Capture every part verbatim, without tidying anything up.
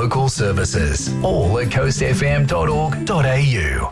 local services. All at coast f m dot org dot a u.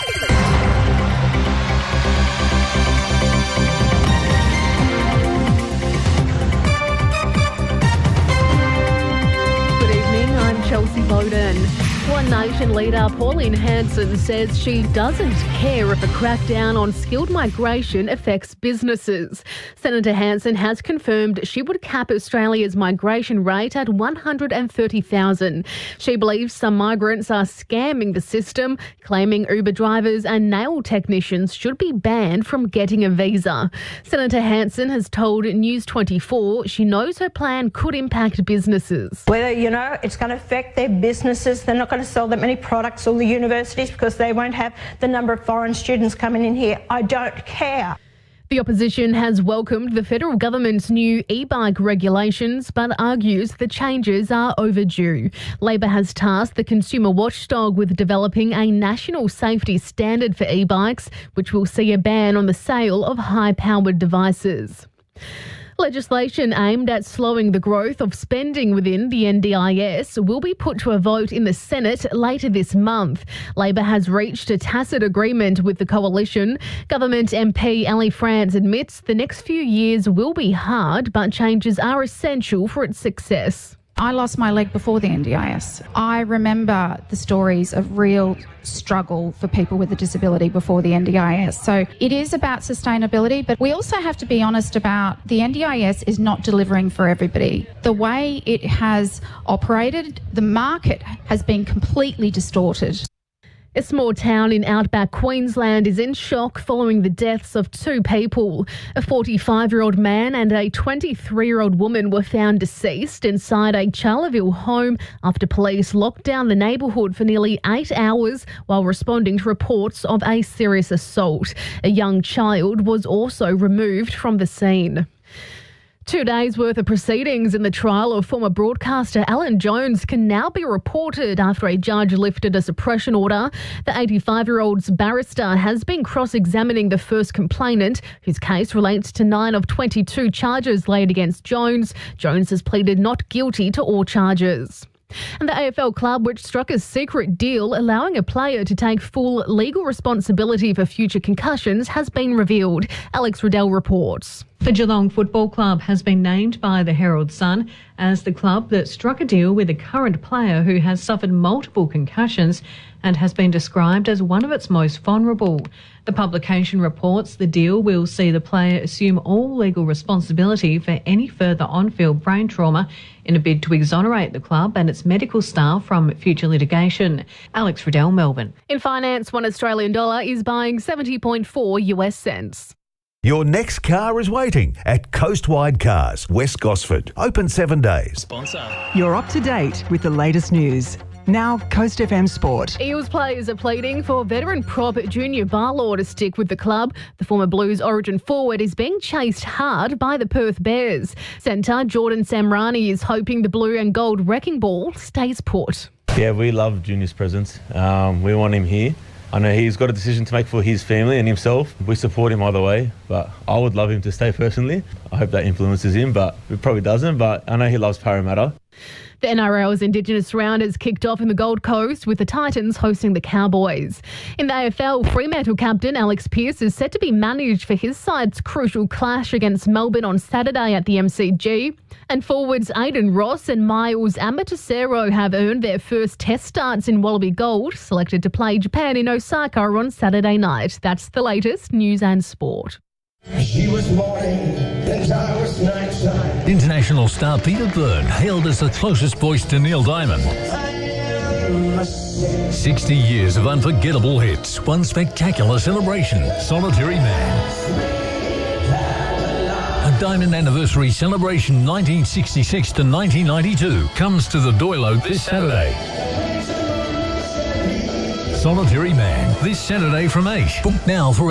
Chelsea Bowden. One Nation leader Pauline Hanson says she doesn't care if a crackdown on skilled migration affects businesses. Senator Hanson has confirmed she would cap Australia's migration rate at one hundred thirty thousand. She believes some migrants are scamming the system, claiming Uber drivers and nail technicians should be banned from getting a visa. Senator Hanson has told News twenty-four she knows her plan could impact businesses. Whether, you know, it's going to affect their businesses, they're not going to sell that many products, or the universities, because they won't have the number of foreign students coming in here. I don't care. The opposition has welcomed the federal government's new e-bike regulations but argues the changes are overdue. Labor has tasked the consumer watchdog with developing a national safety standard for e-bikes, which will see a ban on the sale of high-powered devices. Legislation aimed at slowing the growth of spending within the N D I S will be put to a vote in the Senate later this month. Labor has reached a tacit agreement with the coalition. Government M P Ali France admits the next few years will be hard, but changes are essential for its success. I lost my leg before the N D I S. I remember the stories of real struggle for people with a disability before the N D I S. So it is about sustainability, but we also have to be honest about the N D I S is not delivering for everybody. The way it has operated, the market has been completely distorted. A small town in outback Queensland is in shock following the deaths of two people. A forty-five-year-old man and a twenty-three-year-old woman were found deceased inside a Charleville home after police locked down the neighbourhood for nearly eight hours while responding to reports of a serious assault. A young child was also removed from the scene. Two days' worth of proceedings in the trial of former broadcaster Alan Jones can now be reported after a judge lifted a suppression order. The eighty-five-year-old's barrister has been cross-examining the first complainant, whose case relates to nine of twenty-two charges laid against Jones. Jones has pleaded not guilty to all charges. And the A F L club, which struck a secret deal allowing a player to take full legal responsibility for future concussions, has been revealed. Alex Riddell reports. The Geelong Football Club has been named by the Herald Sun as the club that struck a deal with a current player who has suffered multiple concussions and has been described as one of its most vulnerable. The publication reports the deal will see the player assume all legal responsibility for any further on-field brain trauma in a bid to exonerate the club and its medical staff from future litigation. Alex Riddell, Melbourne. In finance, one Australian dollar is buying seventy point four US cents. Your next car is waiting at Coastwide Cars, West Gosford. Open seven days. Sponsor. You're up to date with the latest news. Now, Coast F M Sport. Eels players are pleading for veteran prop Junior Barlaw to stick with the club. The former Blues Origin forward is being chased hard by the Perth Bears. Centre Jordan Samrani is hoping the blue and gold wrecking ball stays put. Yeah, we love Junior's presence. Um, we want him here. I know he's got a decision to make for his family and himself. We support him either way, but I would love him to stay personally. I hope that influences him, but it probably doesn't. But I know he loves Parramatta. The N R L's Indigenous round has kicked off in the Gold Coast with the Titans hosting the Cowboys. In the A F L, Fremantle captain Alex Pearce is set to be managed for his side's crucial clash against Melbourne on Saturday at the M C G. And forwards Aidan Ross and Miles Amatosero have earned their first test starts in Wallaby Gold, selected to play Japan in Osaka on Saturday night. That's the latest news and sport. She was morning, and I was nighttime. International star Peter Byrne, hailed as the closest voice to Neil Diamond. sixty years of unforgettable hits, one spectacular celebration, Solitary Man. A Diamond Anniversary Celebration nineteen sixty-six to nineteen ninety-two comes to the Doilo this Saturday. Solitary Man, this Saturday from eight. Book now for